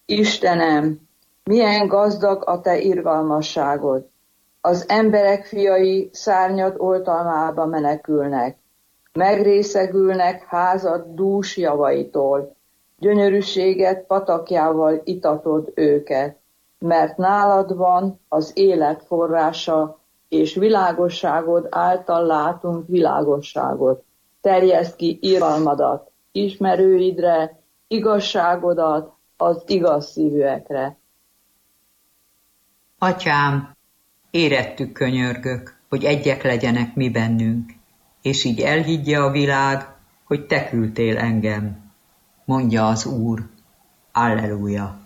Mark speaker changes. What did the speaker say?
Speaker 1: Istenem, milyen gazdag a te irgalmasságod! Az emberek fiai szárnyad oltalmába menekülnek, megrészegülnek házad dús javaitól, gyönyörűséget patakjával itatod őket, mert nálad van az élet forrása, és világosságod által látunk világosságot. Terjeszd ki irgalmadat ismerőidre, igazságodat az igaz szívűekre.
Speaker 2: Atyám, érettük könyörgök, hogy egyek legyenek mi bennünk, és így elhiggye a világ, hogy te küldtél engem, mondja az Úr. Alleluja!